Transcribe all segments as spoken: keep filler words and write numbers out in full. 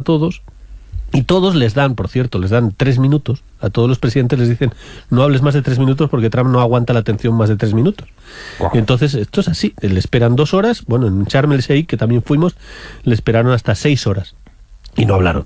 todos. Y todos les dan, por cierto, les dan tres minutos. A todos los presidentes les dicen, no hables más de tres minutos porque Trump no aguanta la atención más de tres minutos. Wow. Y entonces esto es así. Le esperan dos horas. Bueno, en Sharm el Sheikh, que también fuimos, le esperaron hasta seis horas. Y no hablaron.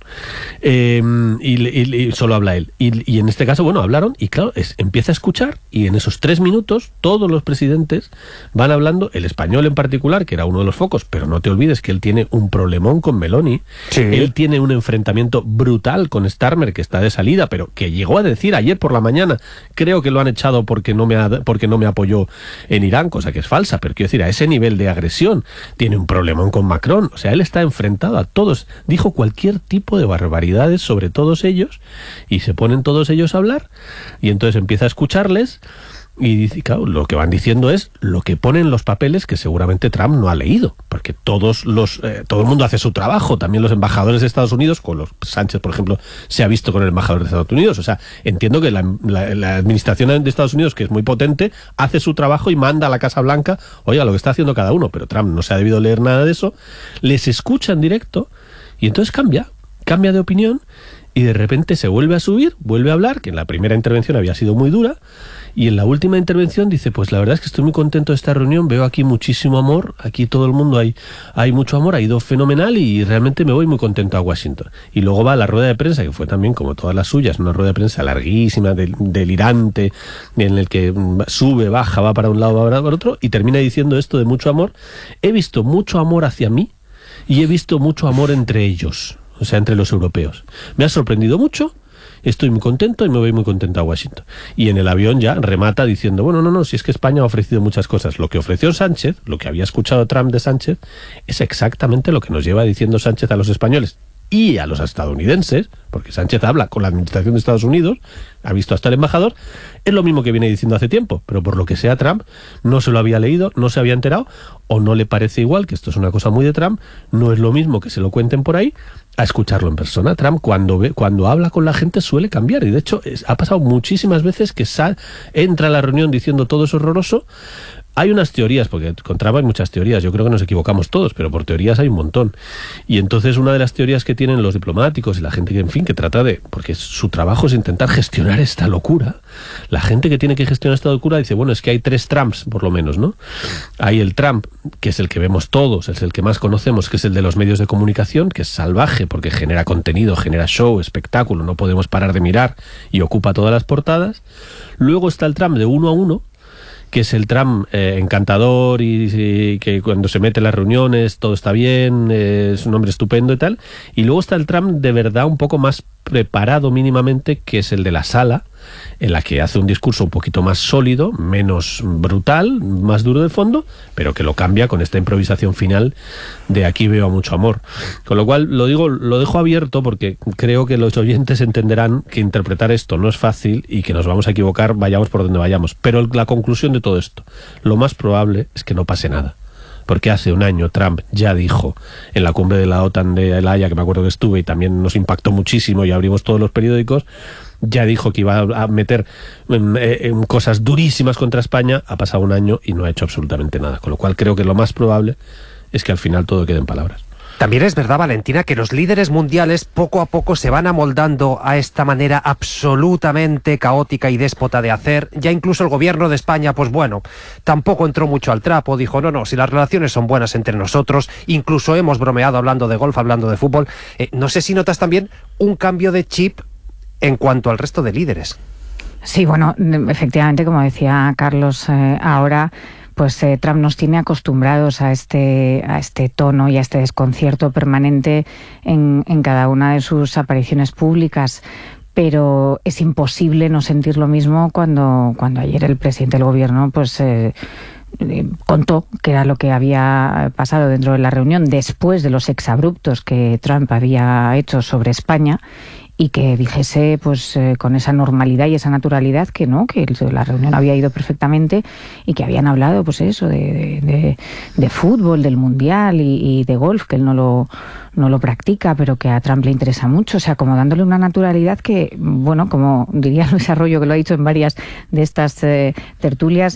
Eh, y, y, y solo habla él. Y, y en este caso, bueno, hablaron y claro, es, empieza a escuchar y en esos tres minutos todos los presidentes van hablando, el español en particular, que era uno de los focos, pero no te olvides que él tiene un problemón con Meloni. Sí. Él tiene un enfrentamiento brutal con Starmer, que está de salida, pero que llegó a decir ayer por la mañana, creo que lo han echado porque no me, ha, porque no me apoyó en Irán, cosa que es falsa, pero quiero decir, a ese nivel de agresión tiene un problemón con Macron. O sea, él está enfrentado a todos. Dijo cualquier tipo de barbaridades sobre todos ellos y se ponen todos ellos a hablar y entonces empieza a escucharles y dice, claro, lo que van diciendo es lo que ponen los papeles que seguramente Trump no ha leído, porque todos los eh, todo el mundo hace su trabajo, también los embajadores de Estados Unidos, con los Sánchez, por ejemplo, se ha visto con el embajador de Estados Unidos. O sea, entiendo que la, la, la administración de Estados Unidos, que es muy potente, hace su trabajo y manda a la Casa Blanca, oiga, lo que está haciendo cada uno, pero Trump no se ha debido leer nada de eso, les escucha en directo. Y entonces cambia, cambia de opinión y de repente se vuelve a subir, vuelve a hablar, que en la primera intervención había sido muy dura, y en la última intervención dice, pues la verdad es que estoy muy contento de esta reunión, veo aquí muchísimo amor, aquí todo el mundo hay, hay mucho amor, ha ido fenomenal y realmente me voy muy contento a Washington. Y luego va a la rueda de prensa, que fue también como todas las suyas, una rueda de prensa larguísima, del, delirante, en el que sube, baja, va para un lado, va para otro, y termina diciendo esto de mucho amor. He visto mucho amor hacia mí, y he visto mucho amor entre ellos, o sea, entre los europeos. Me ha sorprendido mucho, estoy muy contento y me voy muy contento a Washington. Y en el avión ya remata diciendo, bueno, no, no, si es que España ha ofrecido muchas cosas. Lo que ofreció Sánchez, lo que había escuchado Trump de Sánchez, es exactamente lo que nos lleva diciendo Sánchez a los españoles y a los estadounidenses, porque Sánchez habla con la administración de Estados Unidos, ha visto hasta el embajador, es lo mismo que viene diciendo hace tiempo, pero por lo que sea Trump no se lo había leído, no se había enterado, o no le parece igual, que esto es una cosa muy de Trump, no es lo mismo que se lo cuenten por ahí, a escucharlo en persona. Trump cuando ve, cuando habla con la gente suele cambiar, y de hecho es, ha pasado muchísimas veces que sal, entra a la reunión diciendo todo es horroroso. Hay unas teorías, porque con Trump hay muchas teorías, yo creo que nos equivocamos todos, pero por teorías hay un montón. Y entonces una de las teorías que tienen los diplomáticos y la gente que, en fin, que trata de, porque su trabajo es intentar gestionar esta locura, la gente que tiene que gestionar esta locura dice, bueno, es que hay tres Trumps, por lo menos, ¿no? Hay el Trump, que es el que vemos todos, es el que más conocemos, que es el de los medios de comunicación, que es salvaje, porque genera contenido, genera show, espectáculo, no podemos parar de mirar y ocupa todas las portadas. Luego está el Trump de uno a uno, que es el Trump eh, encantador y, y que cuando se mete en las reuniones todo está bien, eh, es un hombre estupendo y tal. Y luego está el Trump de verdad un poco más preparado mínimamente, que es el de la sala, en la que hace un discurso un poquito más sólido, menos brutal, más duro de fondo, pero que lo cambia con esta improvisación final de aquí veo mucho amor. Con lo cual, lo digo, lo dejo abierto porque creo que los oyentes entenderán que interpretar esto no es fácil y que nos vamos a equivocar, vayamos por donde vayamos. Pero la conclusión de todo esto, lo más probable es que no pase nada. Porque hace un año Trump ya dijo en la cumbre de la OTAN de El Haya, que me acuerdo que estuve y también nos impactó muchísimo y abrimos todos los periódicos, ya dijo que iba a meter en, en cosas durísimas contra España. Ha pasado un año y no ha hecho absolutamente nada, con lo cual creo que lo más probable es que al final todo quede en palabras. También es verdad, Valentina, que los líderes mundiales poco a poco se van amoldando a esta manera absolutamente caótica y déspota de hacer. Ya incluso el gobierno de España, pues bueno, tampoco entró mucho al trapo, dijo, no, no, si las relaciones son buenas entre nosotros, incluso hemos bromeado hablando de golf, hablando de fútbol. Eh, no sé si notas también un cambio de chip en cuanto al resto de líderes. Sí, bueno, efectivamente, como decía Carlos, eh, ahora pues eh, Trump nos tiene acostumbrados a este, a este tono y a este desconcierto permanente en, en cada una de sus apariciones públicas. Pero es imposible no sentir lo mismo cuando, cuando ayer el presidente del gobierno pues eh, eh, contó que era lo que había pasado dentro de la reunión después de los exabruptos que Trump había hecho sobre España, y que dijese pues eh, con esa normalidad y esa naturalidad que no, que la reunión había ido perfectamente y que habían hablado pues eso de, de, de, de fútbol, del mundial y, y de golf, que él no lo, no lo practica, pero que a Trump le interesa mucho, o sea, como dándole una naturalidad que, bueno, como diría Luis Arroyo, que lo ha dicho en varias de estas eh, tertulias,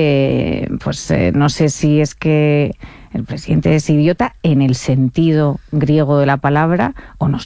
eh, pues eh, no sé si es que el presidente es idiota en el sentido griego de la palabra o no